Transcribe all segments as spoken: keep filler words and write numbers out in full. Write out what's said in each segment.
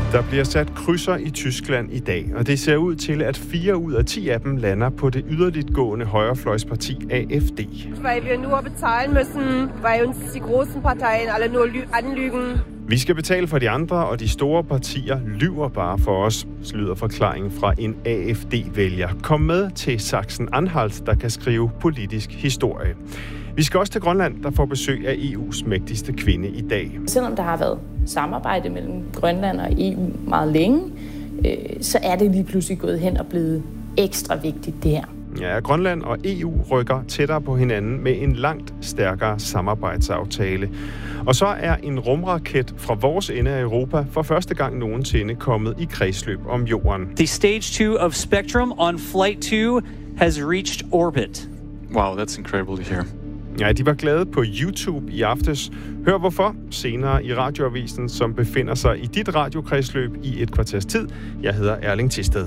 Der bliver sat krydser i Tyskland i dag, og det ser ud til, at fire ud af ti af dem lander på det yderligtgående højrefløjsparti A F D. Weil wir nur bezahlen müssen, weil uns die großen Parteien alle nur anlügen. Vi skal betale for de andre, og de store partier lyver bare for os, lyder forklaringen fra en A F D-vælger. Kom med til Sachsen-Anhalt, der kan skrive politisk historie. Vi skal også til Grønland, der får besøg af E U's mægtigste kvinde i dag. Selvom der har været samarbejde mellem Grønland og E U meget længe, øh, så er det lige pludselig gået hen og blevet ekstra vigtigt det her. Ja, Grønland og E U rykker tættere på hinanden med en langt stærkere samarbejdsaftale. Og så er en rumraket fra vores ende af Europa for første gang nogensinde kommet i kredsløb om jorden. The stage two of Spectrum on flight two has reached orbit. Wow, that's incredible to hear. Ja, de var glade på YouTube i aftes. Hør hvorfor senere i radioavisen, som befinder sig i dit radiokredsløb i et kvarters tid. Jeg hedder Erling Thisted.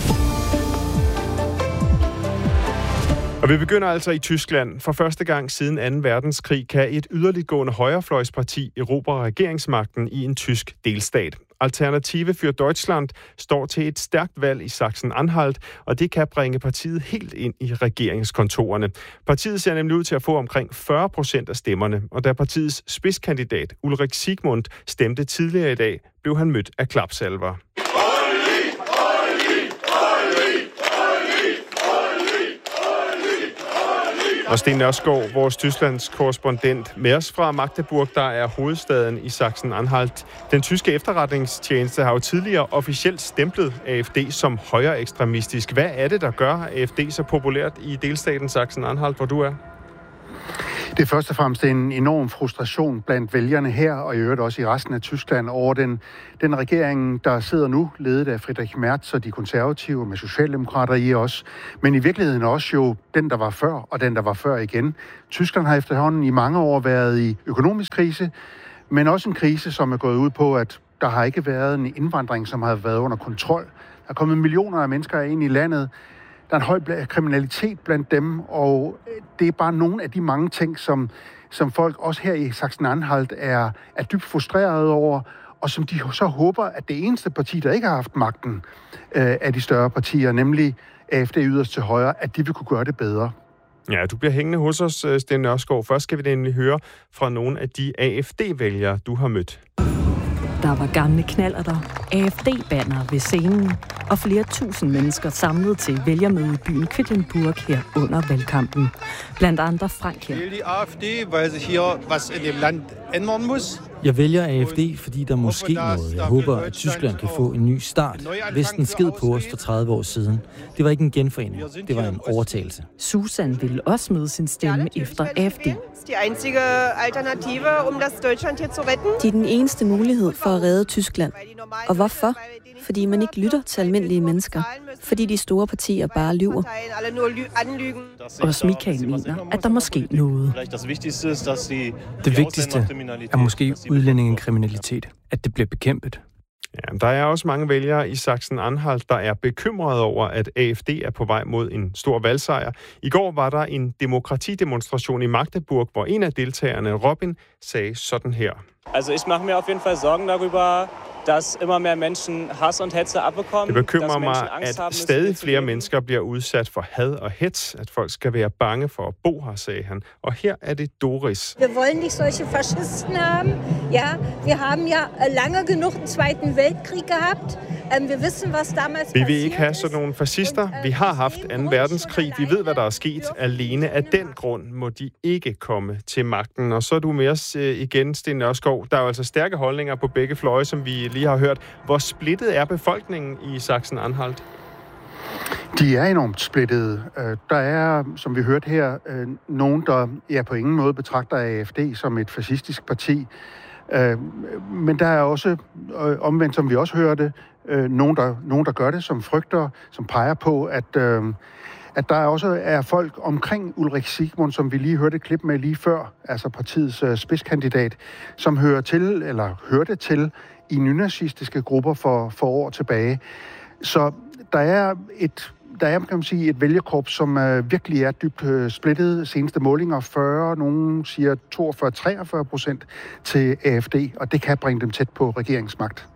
Og vi begynder altså i Tyskland. For første gang siden anden verdenskrig kan et yderliggående højrefløjsparti erobre regeringsmagten i en tysk delstat. Alternative für Deutschland står til et stærkt valg i Sachsen-Anhalt, og det kan bringe partiet helt ind i regeringskontorerne. Partiet ser nemlig ud til at få omkring fyrre procent af stemmerne, og da partiets spidskandidat Ulrik Siegmund stemte tidligere i dag, blev han mødt af klapsalver. Og Sten Nørskov, vores Tysklands korrespondent med os fra Magdeburg, der er hovedstaden i Sachsen-Anhalt. Den tyske efterretningstjeneste har jo tidligere officielt stemplet A F D som højre ekstremistisk. Hvad er det, der gør A F D så populært i delstaten Sachsen-Anhalt, hvor du er? Det er først og fremmest en enorm frustration blandt vælgerne her, og i øvrigt også i resten af Tyskland, over den, den regering, der sidder nu, ledet af Friedrich Merz og de konservative med socialdemokrater i os, men i virkeligheden også jo den, der var før, og den, der var før igen. Tyskland har efterhånden i mange år været i økonomisk krise, men også en krise, som er gået ud på, at der har ikke været en indvandring, som har været under kontrol. Der er kommet millioner af mennesker ind i landet. Der er en høj kriminalitet blandt dem, og det er bare nogle af de mange ting, som, som folk også her i Sachsen-Anhalt er, er dybt frustrerede over, og som de så håber, at det eneste parti, der ikke har haft magten øh, af de større partier, nemlig A F D yderst til højre, at de vil kunne gøre det bedre. Ja, du bliver hængende hos os, Sten Nørskov. Først skal vi nemlig høre fra nogle af de A F D-vælgere, du har mødt. Der var gamle knallerter, A F D-banner ved scenen, og flere tusind mennesker samlet til vælgermøde i byen Quedlinburg her under valgkampen. Blandt andre Frank her. Jeg vælger A F D, weil sich hier was in dem Land ändern muss. Jeg vælger A F D, fordi der må ske noget. Jeg håber, at Tyskland kan få en ny start. Vesten sked på os for tredive år siden. Det var ikke en genforening. Det var en overtagelse. Susan ville også møde sin stemme efter A F D. Die einzige Alternative, um das Deutschland hier zu retten. Det er den eneste mulighed for at redde Tyskland. Og hvorfor? Fordi man ikke lytter til almindelige mennesker. Fordi de store partier bare lyver. Også Michael mener, at der måske noget. Det vigtigste er måske udlændingekriminalitet, at det bliver bekæmpet. Ja, der er også mange vælgere i Sachsen-Anhalt, der er bekymrede over, at A F D er på vej mod en stor valgsejr. I går var der en demokratidemonstration i Magdeburg, hvor en af deltagerne, Robin, sagde sådan her. Also ich mache mir auf jeden Fall Sorgen darüber, dass immer mehr Menschen Hass und Hetze abbekommen. Det bekymrer mig, at stadig flere mennesker bliver udsat for had og hets, at folk skal være bange for at bo her, sagde han. Og her er det Doris. Wir wollen nicht solche Faschisten haben. Ja, wir haben ja lange genug den Zweiten Weltkrieg gehabt. Wir wissen, was damals Vi vil ikke have sådan nogle fascister. Vi har haft anden verdenskrig. Vi ved, hvad der er sket. Alene af den grund må de ikke komme til magten. Og så er du med os igen, Sten Nørskov. Der er jo altså stærke holdninger på begge fløje, som vi lige har hørt. Hvor splittet er befolkningen i Sachsen-Anhalt? De er enormt splittede. Der er, som vi hørte her, nogen, der ja, på ingen måde betragter A F D som et fascistisk parti. Men der er også, omvendt som vi også hørte, nogen der, nogen, der gør det, som frygter, som peger på, at, at der også er folk omkring Ulrik Siegmund, som vi lige hørte et klip med lige før, altså partiets spidskandidat, som hører til, eller hørte til, i nynazistiske grupper for, for år tilbage. Så der er et, der er, kan man sige, et vælgerkorps, som uh, virkelig er dybt uh, splittet. Seneste målinger fyrre, nogen siger toogfyrre til treogfyrre procent til A F D, og det kan bringe dem tæt på regeringsmagt.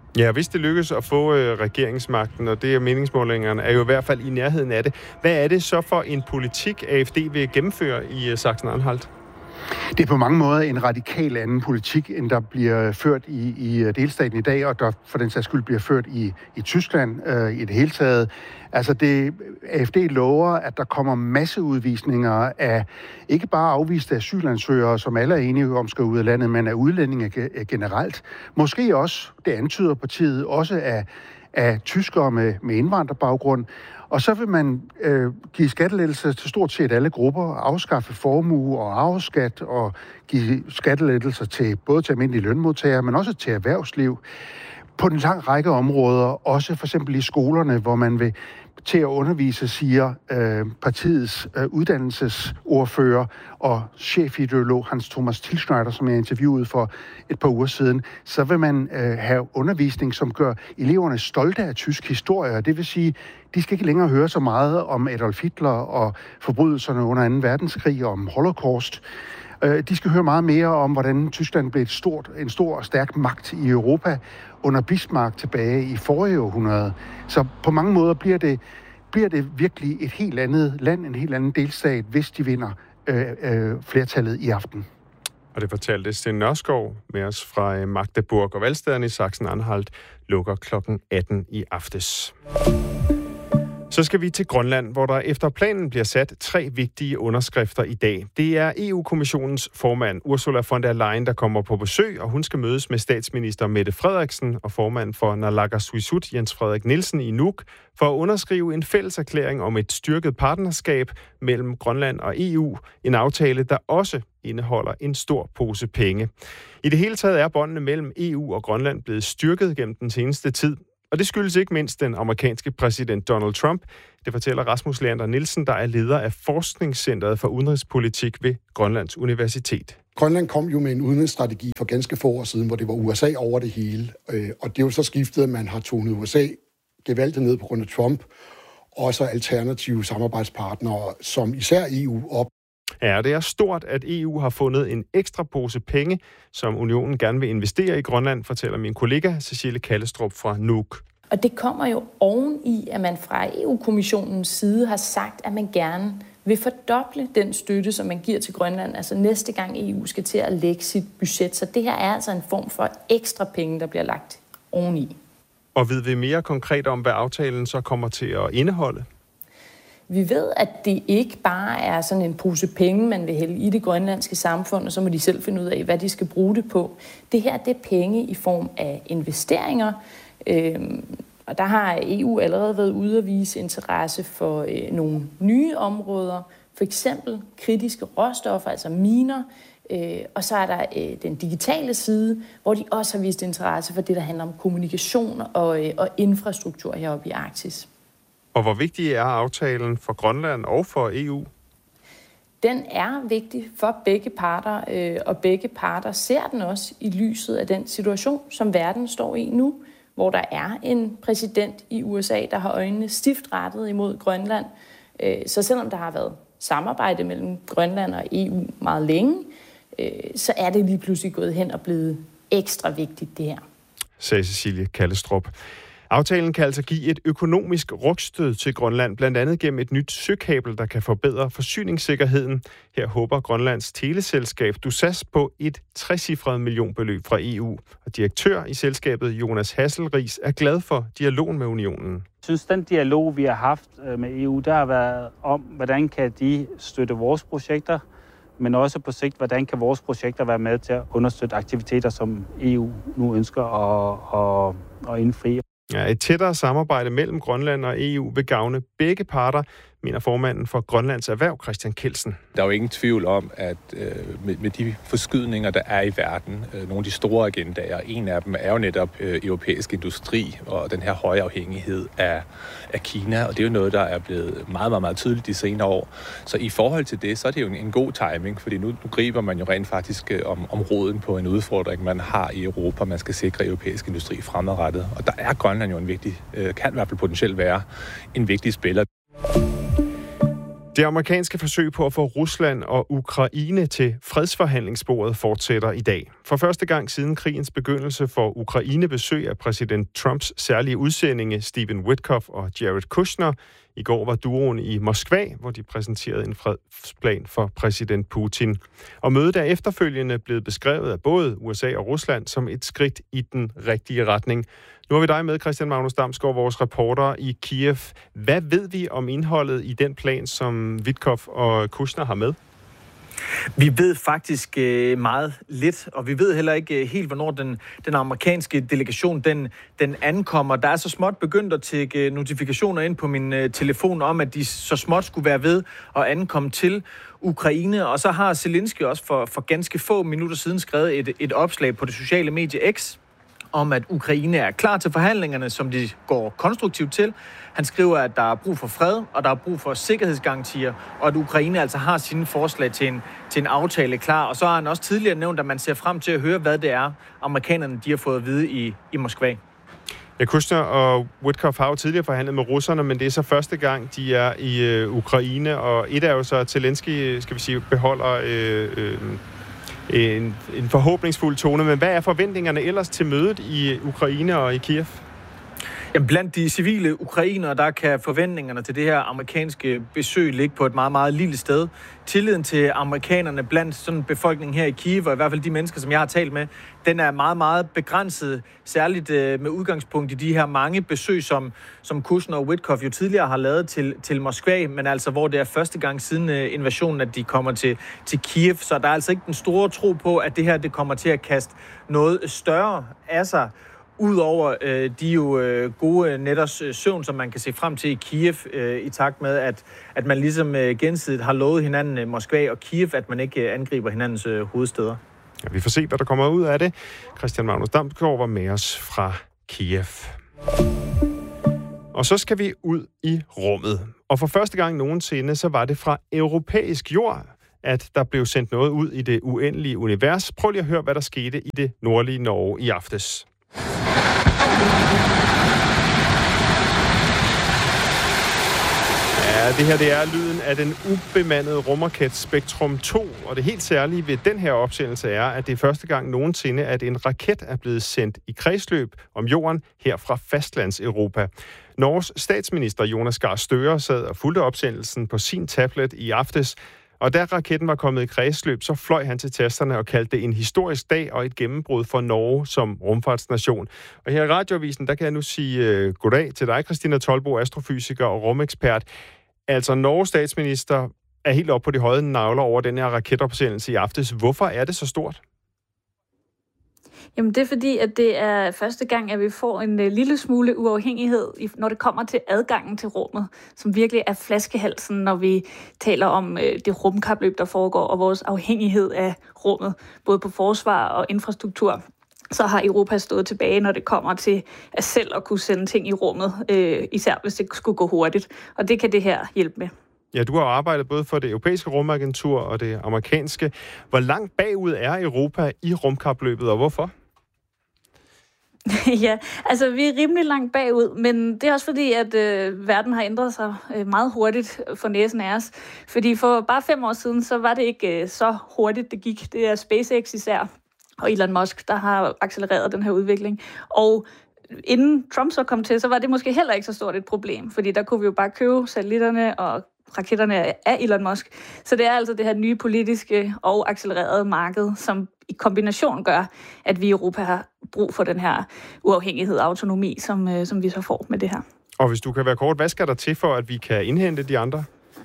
Ja, hvis det lykkes at få øh, regeringsmagten, og det er meningsmålingerne, er jo i hvert fald i nærheden af det. Hvad er det så for en politik, A F D vil gennemføre i øh, Sachsen-Anhalt? Det er på mange måder en radikal anden politik, end der bliver ført i, i delstaten i dag, og der for den sags skyld bliver ført i, i Tyskland øh, i det hele taget. Altså det, A F D lover, at der kommer masseudvisninger af ikke bare afviste asylansøgere, som alle er enige om skal ud af landet, men af udlændinge generelt. Måske også, det antyder partiet, også af, af tyskere med, med indvandrerbaggrund. Og så vil man øh, give skattelettelser til stort set alle grupper, afskaffe formue og arveskat og give skattelettelser til både til almindelige lønmodtagere, men også til erhvervsliv. På en lang række områder, også for eksempel i skolerne, hvor man vil til at undervise, siger øh, partiets øh, uddannelsesordfører og chefideolog Hans Thomas Tilschneider, som jeg interviewede for et par uger siden, så vil man øh, have undervisning, som gør eleverne stolte af tysk historie. Det vil sige, de skal ikke længere høre så meget om Adolf Hitler og forbrydelserne under anden verdenskrig og om Holocaust. De skal høre meget mere om, hvordan Tyskland blev et stort, en stor og stærk magt i Europa under Bismarck tilbage i forrige århundrede. Så på mange måder bliver det, bliver det virkelig et helt andet land, en helt anden delstat, hvis de vinder øh, øh, flertallet i aften. Og det fortalte Sten Nørskov med os fra Magdeburg, og valgstederne i Sachsen-Anhalt lukker klokken atten i aftes. Så skal vi til Grønland, hvor der efter planen bliver sat tre vigtige underskrifter i dag. Det er E U-kommissionens formand Ursula von der Leyen, der kommer på besøg, og hun skal mødes med statsminister Mette Frederiksen og formand for Naalakkersuisut Jens Frederik Nielsen i Nuuk for at underskrive en fælles erklæring om et styrket partnerskab mellem Grønland og E U. En aftale, der også indeholder en stor pose penge. I det hele taget er båndene mellem E U og Grønland blevet styrket gennem den seneste tid. Og det skyldes ikke mindst den amerikanske præsident Donald Trump. Det fortæller Rasmus Leander Nielsen, der er leder af Forskningscentret for Udenrigspolitik ved Grønlands Universitet. Grønland kom jo med en udenrigsstrategi for ganske få år siden, hvor det var U S A over det hele. Og det er jo så skiftet, at man har tonet U S A gevaldigt ned på grund af Trump, og så alternative samarbejdspartnere, som især E U op. Ja, det er stort, at E U har fundet en ekstra pose penge, som unionen gerne vil investere i Grønland, fortæller min kollega Cecilie Kallestrup fra Nuuk. Og det kommer jo oven i, at man fra E U-kommissionens side har sagt, at man gerne vil fordoble den støtte, som man giver til Grønland, altså næste gang E U skal til at lægge sit budget. Så det her er altså en form for ekstra penge, der bliver lagt oveni. Og ved vi mere konkret om, hvad aftalen så kommer til at indeholde? Vi ved, at det ikke bare er sådan en pose penge, man vil hælde i det grønlandske samfund, og så må de selv finde ud af, hvad de skal bruge det på. Det her, det er penge i form af investeringer, øhm, og der har E U allerede været ude at vise interesse for øh, nogle nye områder, for eksempel kritiske råstoffer, altså miner, øh, og så er der øh, den digitale side, hvor de også har vist interesse for det, der handler om kommunikation og, øh, og infrastruktur heroppe i Arktis. Og hvor vigtig er aftalen for Grønland og for E U? Den er vigtig for begge parter, øh, og begge parter ser den også i lyset af den situation, som verden står i nu, hvor der er en præsident i U S A, der har øjnene stift rettet imod Grønland. Øh, så selvom der har været samarbejde mellem Grønland og E U meget længe, øh, så er det lige pludselig gået hen og blevet ekstra vigtigt, det her. Sagde Cecilie Kallestrup. Aftalen kan altså give et økonomisk rygstød til Grønland, blandt andet gennem et nyt søkabel, der kan forbedre forsyningssikkerheden. Her håber Grønlands teleselskab Dusas på et trecifret millionbeløb fra E U. Og direktør i selskabet Jonas Hasselris er glad for dialogen med unionen. Jeg synes, den dialog, vi har haft med E U, der har været om, hvordan kan de støtte vores projekter, men også på sigt, hvordan kan vores projekter være med til at understøtte aktiviteter, som E U nu ønsker at, at, at indfri. Ja, et tættere samarbejde mellem Grønland og E U vil gavne begge parter, mener formanden for Grønlands Erhverv, Christian Kelsen. Der er jo ingen tvivl om, at øh, med, med de forskydninger, der er i verden, øh, nogle af de store agendaer, en af dem er jo netop øh, europæisk industri og den her høje afhængighed af, af Kina, og det er jo noget, der er blevet meget, meget, meget tydeligt de senere år. Så i forhold til det, så er det jo en, en god timing, fordi nu, nu griber man jo rent faktisk øh, om, om roden på en udfordring, man har i Europa. Man skal sikre europæisk industri fremadrettet, og der er Grønland jo en vigtig, øh, kan i hvert fald potentielt være en vigtig spiller. Det amerikanske forsøg på at få Rusland og Ukraine til fredsforhandlingsbordet fortsætter i dag. For første gang siden krigens begyndelse får Ukraine besøg af præsident Trumps særlige udsendinge Stephen Witkoff og Jared Kushner. I går var duoen i Moskva, hvor de præsenterede en fredsplan for præsident Putin. Og mødet er efterfølgende blevet beskrevet af både U S A og Rusland som et skridt i den rigtige retning. Nu har vi dig med, Christian Magnus Damsgaard, vores reporter i Kiev. Hvad ved vi om indholdet i den plan, som Witkoff og Kushner har med? Vi ved faktisk meget lidt, og vi ved heller ikke helt, hvornår den, den amerikanske delegation den, den ankommer. Der er så småt begyndt at tække notifikationer ind på min telefon om, at de så småt skulle være ved at ankomme til Ukraine. Og så har Zelensky også for, for ganske få minutter siden skrevet et, et opslag på det sociale medie X, om at Ukraine er klar til forhandlingerne, som de går konstruktivt til. Han skriver, at der er brug for fred, og der er brug for sikkerhedsgarantier, og at Ukraine altså har sine forslag til en, til en aftale klar. Og så har han også tidligere nævnt, at man ser frem til at høre, hvad det er, amerikanerne de har fået at vide i, i Moskva. Ja, Kushner og Witkoff har jo tidligere forhandlet med russerne, men det er så første gang, de er i øh, Ukraine, og et er jo så, at Zelensky, skal vi sige, beholder øh, øh, En, en forhåbningsfuld tone, men hvad er forventningerne ellers til mødet i Ukraine og i Kiev? Jamen, blandt de civile ukrainere, der kan forventningerne til det her amerikanske besøg ligge på et meget, meget lille sted. Tilliden til amerikanerne blandt sådan befolkningen her i Kiev, og i hvert fald de mennesker, som jeg har talt med, den er meget, meget begrænset, særligt øh, med udgangspunkt i de her mange besøg, som, som Kushner og Witkoff jo tidligere har lavet til, til Moskva, men altså hvor det er første gang siden øh, invasionen, at de kommer til, til Kiev. Så der er altså ikke den store tro på, at det her det kommer til at kaste noget større af sig, udover øh, de jo øh, gode nætters øh, søvn, som man kan se frem til i Kiev, øh, i takt med, at, at man ligesom øh, gensidigt har lovet hinanden øh, Moskva og Kiev, at man ikke øh, angriber hinandens øh, hovedsteder. Ja, vi får se, hvad der kommer ud af det. Christian Magnus Damsgaard var med os fra Kiev. Og så skal vi ud i rummet. Og for første gang nogensinde, så var det fra europæisk jord, at der blev sendt noget ud i det uendelige univers. Prøv lige at høre, hvad der skete i det nordlige Norge i aftes. Ja, det her det er lyden af den ubemandede rumraket Spektrum to, og det helt særlige ved den her opsendelse er, at det er første gang nogensinde, at en raket er blevet sendt i kredsløb om jorden her fra fastlands-Europa. Norges statsminister Jonas Gahr Støre sad og fulgte opsendelsen på sin tablet i aftes, og da raketten var kommet i kredsløb, så fløj han til tasterne og kaldte det en historisk dag og et gennembrud for Norge som rumfartsnation. Og her i Radioavisen, der kan jeg nu sige uh, goddag til dig, Christina Tolbo, astrofysiker og rumekspert. Altså, Norges statsminister er helt oppe på de høje navler over den her raketopsendelse i aftes. Hvorfor er det så stort? Jamen det er fordi, at det er første gang, at vi får en uh, lille smule uafhængighed, når det kommer til adgangen til rummet, som virkelig er flaskehalsen, når vi taler om uh, det rumkapløb, der foregår, og vores afhængighed af rummet, både på forsvar og infrastruktur. Så har Europa stået tilbage, når det kommer til at selv at kunne sende ting i rummet, øh, især hvis det skulle gå hurtigt. Og det kan det her hjælpe med. Ja, du har arbejdet både for det europæiske rumagentur og det amerikanske. Hvor langt bagud er Europa i rumkapløbet, og hvorfor? Ja, altså vi er rimelig langt bagud, men det er også fordi, at øh, verden har ændret sig øh, meget hurtigt for næsen af os. Fordi for bare fem år siden, så var det ikke øh, så hurtigt, det gik. Det er SpaceX især og Elon Musk, der har accelereret den her udvikling. Og inden Trump så kom til, så var det måske heller ikke så stort et problem, fordi der kunne vi jo bare købe satellitterne og raketterne af Elon Musk. Så det er altså det her nye politiske og accelererede marked, som i kombination gør, at vi i Europa har brug for den her uafhængighed og autonomi, som, som vi så får med det her. Og hvis du kan være kort, hvad skal der til for, at vi kan indhente de andre?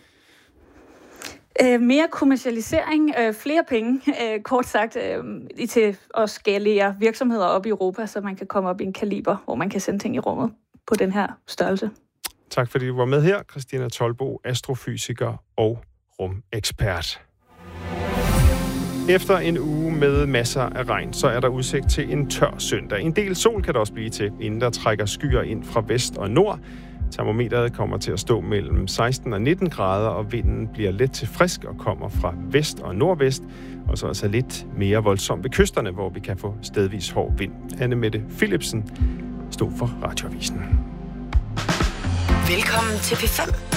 Øh, mere kommercialisering, øh, flere penge, øh, kort sagt, øh, til at skalere virksomheder op i Europa, så man kan komme op i en kaliber, hvor man kan sende ting i rummet på den her størrelse. Tak fordi du var med her, Christina Tolbo, astrofysiker og rumekspert. Efter en uge med masser af regn, så er der udsigt til en tør søndag. En del sol kan der også blive til, inden der trækker skyer ind fra vest og nord. Termometeret kommer til at stå mellem seksten og nitten grader, og vinden bliver let til frisk og kommer fra vest og nordvest, og så altså lidt mere voldsomt ved kysterne, hvor vi kan få stedvis hård vind. Anne-Mette Philipsen stod for Radioavisen. Velkommen til P fem.